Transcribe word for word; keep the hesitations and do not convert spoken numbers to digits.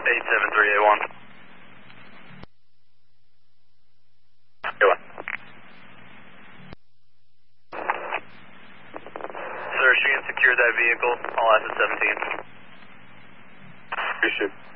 eight seven three eight one. Go on. Sir, she can secure that vehicle. All assets seventeen. Appreciate it.